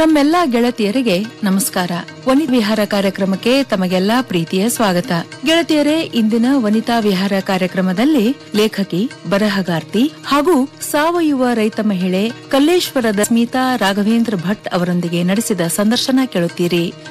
ನಮ್ಮೆಲ್ಲಾ ಗೆಳತಿಯರಿಗೆ ನಮಸ್ಕಾರ. ವನಿತಾ ವಿಹಾರ ಕಾರ್ಯಕ್ರಮಕ್ಕೆ ತಮಗೆಲ್ಲಾ ಪ್ರೀತಿಯ ಸ್ವಾಗತ. ಗೆಳತಿಯರೇ, ಇಂದಿನ ವನಿತಾ ವಿಹಾರ ಕಾರ್ಯಕ್ರಮದಲ್ಲಿ ಲೇಖಕಿ, ಬರಹಗಾರ್ತಿ ಹಾಗೂ ಸಾವಯವ ರೈತ ಮಹಿಳೆ ಕಲ್ಲೇಶ್ವರದ ಸ್ಮಿತಾ ರಾಘವೇಂದ್ರ ಭಟ್ ಅವರೊಂದಿಗೆ ನಡೆಸಿದ ಸಂದರ್ಶನ ಕೇಳುತ್ತೀರಿ.